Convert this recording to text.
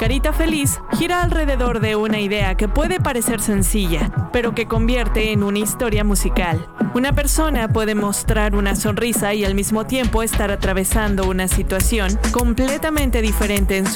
carita feliz gira alrededor de una idea que puede parecer sencilla, pero que convierte en una historia musical. Una persona puede mostrar una sonrisa y al mismo tiempo estar atravesando una situación completamente diferente en su